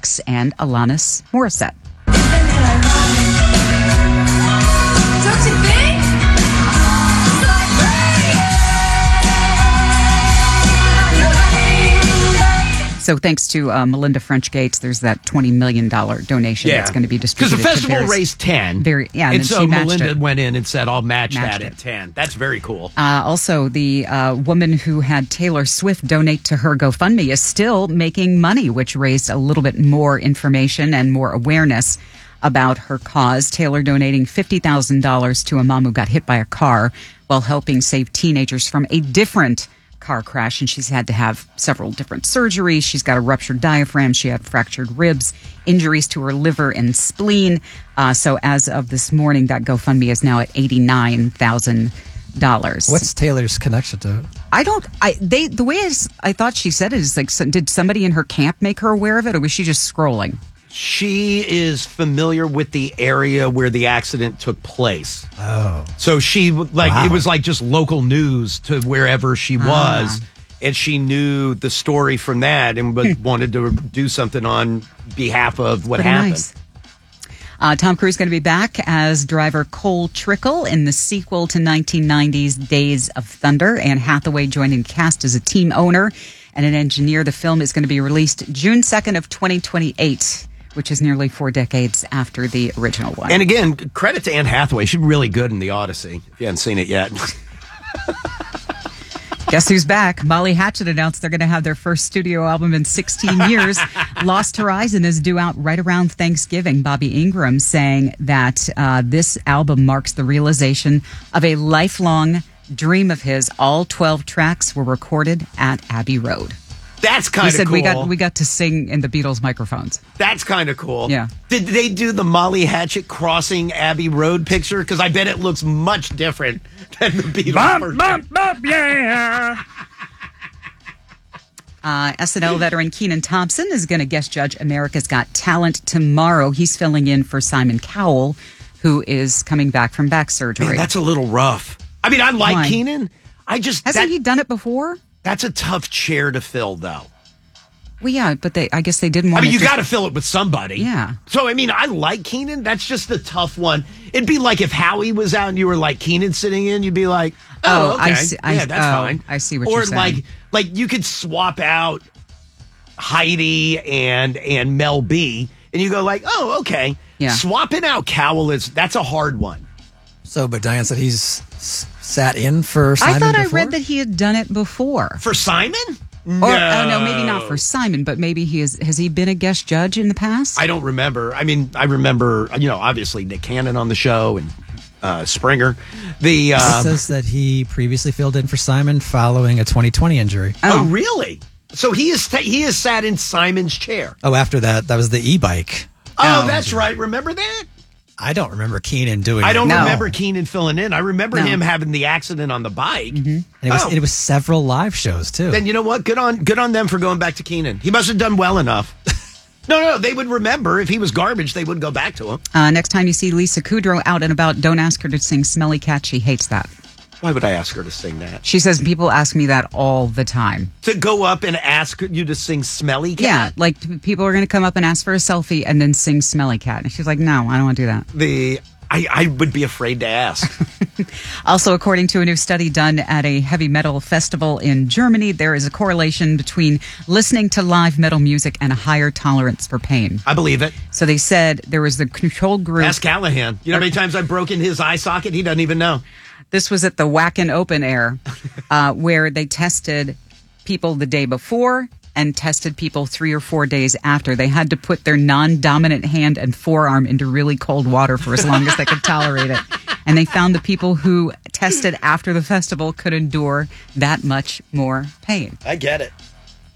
X and Alanis Morissette. Don't you think? So thanks to Melinda French Gates, there's that $20 million donation that's going to be distributed. Because the festival raised 10. And so she Melinda went in and said, I'll match that at 10. That's very cool. Also, the woman who had Taylor Swift donate to her GoFundMe is still making money, which raised a little bit more information and more awareness about her cause. Taylor donating $50,000 to a mom who got hit by a car while helping save teenagers from a different car crash, and she's had to have several different surgeries. She's got a ruptured diaphragm. She had fractured ribs, injuries to her liver and spleen. So as of this morning, that GoFundMe is now at $89,000. What's Taylor's connection to it? The way I thought she said it is like, did somebody in her camp make her aware of it, or was she just scrolling? She is familiar with the area where the accident took place. Oh. So she, it was like just local news to wherever she was. And she knew the story from that and wanted to do something on behalf of what happened. Nice. Tom Cruise is going to be back as driver Cole Trickle in the sequel to 1990's Days of Thunder. Anne Hathaway joining the cast as a team owner and an engineer. The film is going to be released June 2nd of 2028. Which is nearly 4 decades after the original one. And again, credit to Anne Hathaway. She's really good in The Odyssey, if you haven't seen it yet. Guess who's back? Molly Hatchet announced they're going to have their first studio album in 16 years. Lost Horizon is due out right around Thanksgiving. Bobby Ingram saying that this album marks the realization of a lifelong dream of his. All 12 tracks were recorded at Abbey Road. That's kind of cool. He said we got to sing in the Beatles microphones. That's kind of cool. Yeah. Did they do the Molly Hatchet crossing Abbey Road picture? Because I bet it looks much different than the Beatles. Bump, bump, bump, yeah. SNL veteran Kenan Thompson is going to guest judge America's Got Talent tomorrow. He's filling in for Simon Cowell, who is coming back from back surgery. Man, that's a little rough. I mean, I like Kenan. Hasn't he done it before? That's a tough chair to fill, though. Well, yeah, but I guess they didn't want you got to fill it with somebody. Yeah. So, I mean, I like Kenan. That's just a tough one. It'd be like if Howie was out and you were like Kenan sitting in, you'd be like, oh, okay. That's fine. I see what you're saying. Or like you could swap out Heidi and Mel B, and you go like, oh, okay. Yeah. Swapping out Cowell that's a hard one. So, but Diane said he's sat in for Simon before? I read that he had done it before. For Simon? No. No, maybe not for Simon, but maybe has he been a guest judge in the past? I don't remember. I mean, I remember, obviously Nick Cannon on the show and Springer. It says that he previously filled in for Simon following a 2020 injury. Oh really? So he has sat in Simon's chair. Oh, after that was the e-bike. Oh, that's right. Remember that? I don't remember Kenan doing it. I don't remember Kenan filling in. I remember him having the accident on the bike. Mm-hmm. And it was several live shows, too. Then you know what? Good on them for going back to Kenan. He must have done well enough. No, they would remember. If he was garbage, they wouldn't go back to him. Next time you see Lisa Kudrow out and about, don't ask her to sing Smelly Cat. She hates that. Why would I ask her to sing that? She says people ask me that all the time. To go up and ask you to sing Smelly Cat? Yeah, like people are going to come up and ask for a selfie and then sing Smelly Cat. And she's like, no, I don't want to do that. I would be afraid to ask. Also, according to a new study done at a heavy metal festival in Germany, there is a correlation between listening to live metal music and a higher tolerance for pain. I believe it. So they said there was the control group. Ask Callahan. You know how many times I've broken his eye socket? He doesn't even know. This was at the Wacken Open Air, where they tested people the day before and tested people 3 or 4 days after. They had to put their non-dominant hand and forearm into really cold water for as long as they could tolerate it. And they found the people who tested after the festival could endure that much more pain. I get it.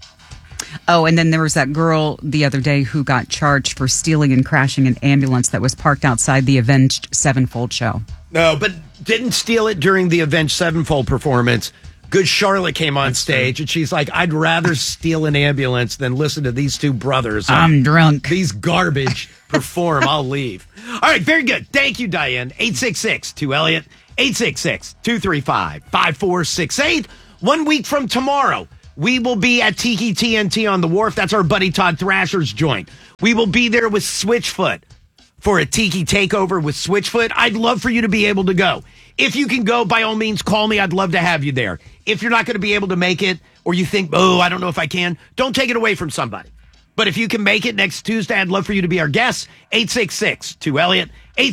Oh, and then there was that girl the other day who got charged for stealing and crashing an ambulance that was parked outside the Avenged Sevenfold show. No, but didn't steal it during the Avenged Sevenfold performance. Good Charlotte came on stage, and she's like, I'd rather steal an ambulance than listen to these two brothers. I'm drunk. These garbage perform. I'll leave. All right, very good. Thank you, Diane. 866-2-ELLIOT, 866-235-5468. 1 week from tomorrow, We will be at Tiki TNT on the Wharf. That's our buddy Todd Thrasher's joint. We will be there with Switchfoot for a Tiki takeover with Switchfoot. I'd love for you to be able to go. If you can go, by all means, call me. I'd love to have you there. If you're not going to be able to make it, or you think, I don't know if I can, don't take it away from somebody. But if you can make it next Tuesday, I'd love for you to be our guest. 866-2-ELLIOT,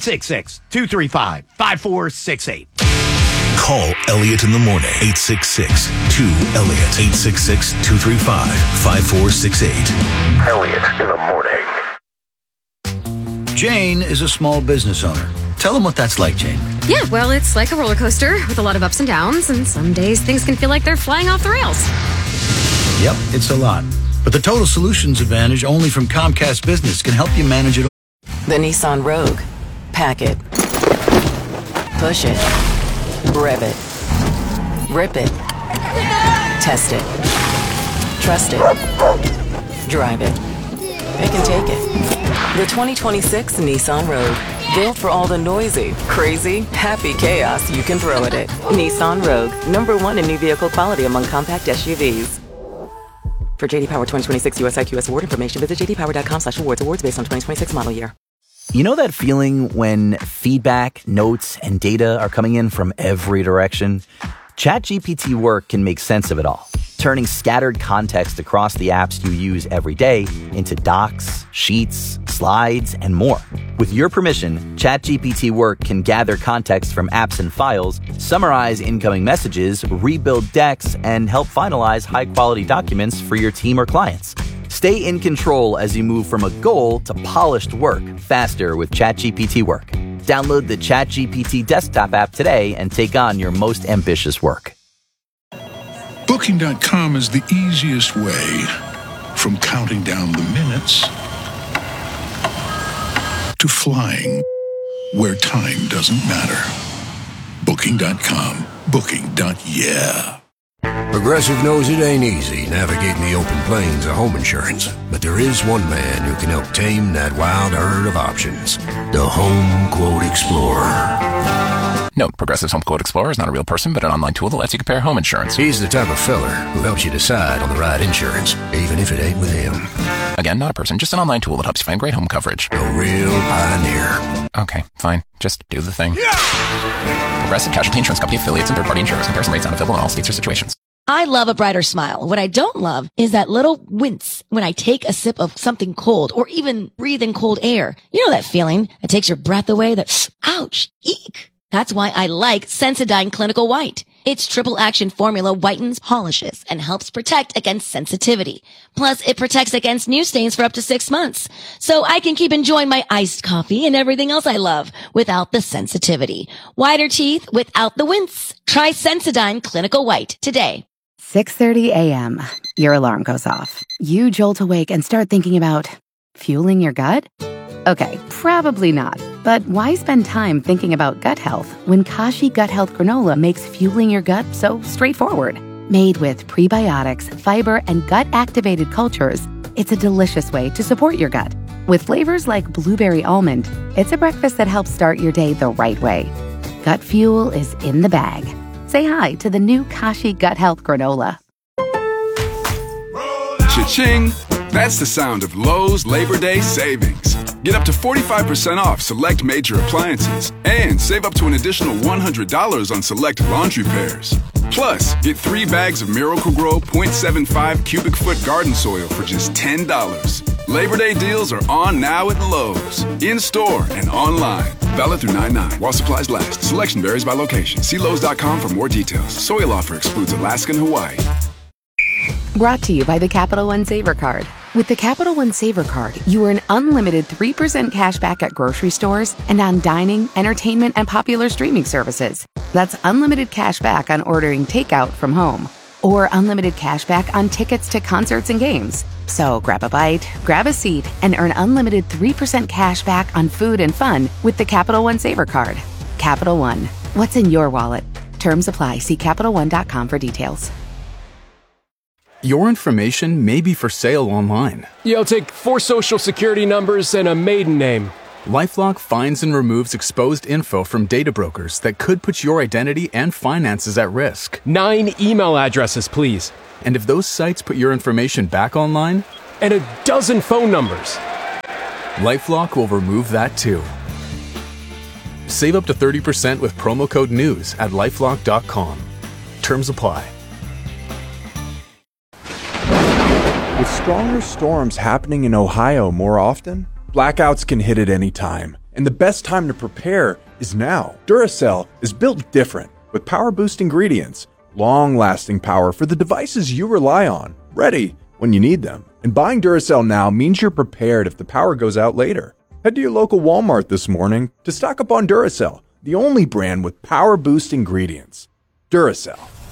866-235-5468. Call Elliot in the morning. 866-2-ELLIOT. 866-235-5468. Elliot in the morning. Jane is a small business owner. Tell them what that's like, Jane. Yeah, well, it's like a roller coaster with a lot of ups and downs, and some days things can feel like they're flying off the rails. Yep, it's a lot. But the Total Solutions Advantage only from Comcast Business can help you manage it. The Nissan Rogue. Pack it. Push it. Rev it. Rip it. Test it. Trust it. Drive it. Pick and take it. The 2026 Nissan Rogue. Built for all the noisy, crazy, happy chaos you can throw at it. Nissan Rogue. #1 in new vehicle quality among compact SUVs. For JD Power 2026 US IQS award information, visit jdpower.com/awards. Awards based on 2026 model year. You know that feeling when feedback, notes, and data are coming in from every direction? ChatGPT Work can make sense of it all, turning scattered context across the apps you use every day into docs, sheets, slides, and more. With your permission, ChatGPT Work can gather context from apps and files, summarize incoming messages, rebuild decks, and help finalize high-quality documents for your team or clients. Stay in control as you move from a goal to polished work faster with ChatGPT Work. Download the ChatGPT desktop app today and take on your most ambitious work. Booking.com is the easiest way from counting down the minutes to flying where time doesn't matter. Booking.com. Booking.yeah. Progressive knows it ain't easy navigating the open plains of home insurance, but there is one man who can help tame that wild herd of options. The Home Quote Explorer. Note, Progressive's Home Quote Explorer is not a real person, but an online tool that lets you compare home insurance. He's the type of feller who helps you decide on the right insurance, even if it ain't with him. Again, not a person, just an online tool that helps you find great home coverage. A real pioneer. Okay, fine. Just do the thing. Progressive Casualty Insurance Company affiliates and third-party insurers. Comparison rates not available in all states or situations. I love a brighter smile. What I don't love is that little wince when I take a sip of something cold or even breathe in cold air. You know that feeling that takes your breath away, that ouch, eek. That's why I like Sensodyne Clinical White. Its triple action formula whitens, polishes, and helps protect against sensitivity. Plus, it protects against new stains for up to 6 months. So I can keep enjoying my iced coffee and everything else I love without the sensitivity. Whiter teeth without the wince. Try Sensodyne Clinical White today. 6:30 a.m. Your alarm goes off. You jolt awake and start thinking about fueling your gut? Okay, probably not. But why spend time thinking about gut health when Kashi Gut Health Granola makes fueling your gut so straightforward? Made with prebiotics, fiber, and gut-activated cultures, it's a delicious way to support your gut. With flavors like blueberry almond, it's a breakfast that helps start your day the right way. Gut fuel is in the bag. Say hi to the new Kashi Gut Health Granola. Cha-ching! That's the sound of Lowe's Labor Day savings. Get up to 45% off select major appliances and save up to an additional $100 on select laundry pairs. Plus, get 3 bags of Miracle-Gro 0.75 cubic foot garden soil for just $10. Labor Day deals are on now at Lowe's, in-store and online. Valid through 9/9 while supplies last. Selection varies by location. See Lowe's.com for more details. Soil offer excludes Alaska and Hawaii. Brought to you by the Capital One Saver Card. With the Capital One Saver Card, you earn unlimited 3% cash back at grocery stores and on dining, entertainment, and popular streaming services. That's unlimited cash back on ordering takeout from home. Or unlimited cash back on tickets to concerts and games. So grab a bite, grab a seat, and earn unlimited 3% cash back on food and fun with the Capital One Saver Card. Capital One. What's in your wallet? Terms apply. See CapitalOne.com for details. Your information may be for sale online. You'll take 4 social security numbers and a maiden name. LifeLock finds and removes exposed info from data brokers that could put your identity and finances at risk. 9 email addresses, please. And if those sites put your information back online, and a dozen phone numbers, LifeLock will remove that too. Save up to 30% with promo code NEWS at LifeLock.com. Terms apply. With stronger storms happening in Ohio more often, blackouts can hit at any time, and the best time to prepare is now. Duracell is built different, with power-boost ingredients, long-lasting power for the devices you rely on, ready when you need them. And buying Duracell now means you're prepared if the power goes out later. Head to your local Walmart this morning to stock up on Duracell, the only brand with power-boost ingredients. Duracell.